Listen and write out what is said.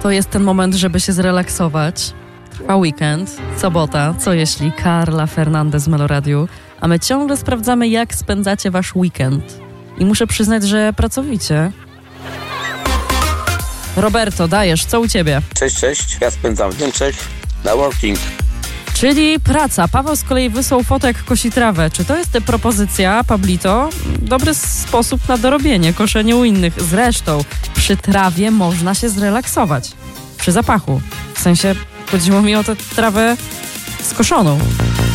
To jest ten moment, żeby się zrelaksować. Trwa weekend, sobota, co jeśli Carla Fernandez z Meloradiu, a my ciągle sprawdzamy, jak spędzacie wasz weekend. I muszę przyznać, że pracowicie. Roberto, dajesz, co u ciebie? Cześć, ja spędzam w Niemczech na working. Czyli praca. Paweł z kolei wysłał fotę, jak kosi trawę. Czy to jest propozycja, Pablito? Dobry sposób na dorobienie, koszenie u innych. Zresztą przy trawie można się zrelaksować. Przy zapachu. W sensie chodziło mi o tę trawę skoszoną.